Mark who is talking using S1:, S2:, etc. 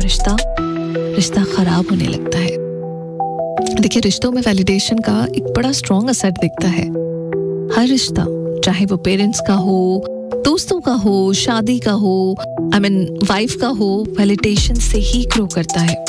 S1: रिश्ता खराब होने लगता है। देखिए, रिश्तों में वैलिडेशन का एक बड़ा स्ट्रॉन्ग असर दिखता है। हर रिश्ता, चाहे वो पेरेंट्स का हो, दोस्तों का हो, शादी का हो, वाइफ का हो, वैलिडेशन से ही ग्रो करता है।